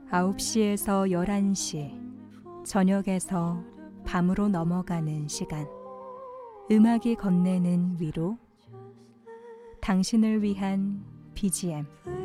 9시에서 11시, 저녁에서 밤으로 넘어가는 시간. 음악이 건네는 위로, 당신을 위한 BGM.